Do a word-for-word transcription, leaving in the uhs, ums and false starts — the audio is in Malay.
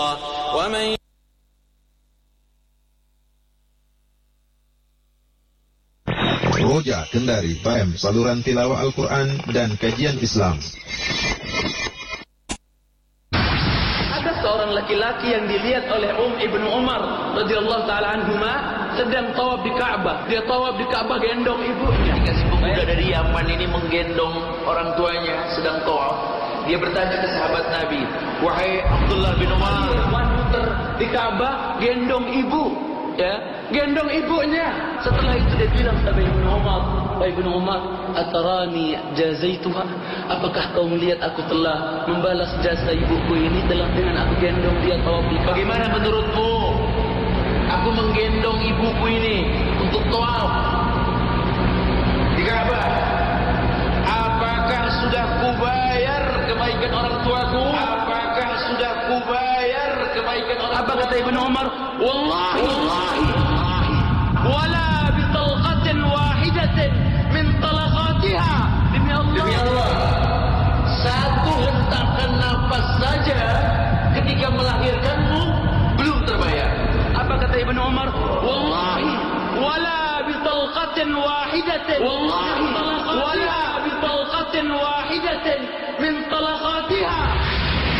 ومن Roja Kendari F M, saluran tilawah Al-Quran dan kajian Islam. Ada seorang laki-laki yang dilihat oleh Um Ibnu Umar radhiyallahu taala anhuma sedang tawaf di Ka'bah. Dia tawaf di Ka'bah gendong ibunya. Ketika si pemuda dari Yaman ini menggendong orang tuanya sedang tawaf, dia bertanya ke sahabat Nabi, "Wahai Abdullah bin Umar, muter di Ka'bah gendong ibu." Ya, gendong ibunya. Setelah itu dia bilang kepada Ibnu Umar, "Wahai Ibnu Umar, atarani jazaituha? Apakah kau melihat aku telah membalas jasa ibuku ini telah dengan aku gendong dia tawaf di Ka'bah? Bagaimana menurutmu aku menggendong ibuku ini untuk tawaf di Ka'bah? Apakah sudah kubayar kebaikan orang tuaku? Apakah sudah kubayar kebaikan orang tuaku?" Apa kata Ibnu Umar? "Wallahi, wallahi, wala bi talqatin wahidatin min talaqatiha." Demi Allah. Demi Allah, satu hentakan nafas saja ketika melahirkanmu belum terbayar. Apa kata Ibnu Umar? "Wallahi, wala bi talqatin wahidatin." Wallahi, wala bi talqatin wahidatin min talaqatiha.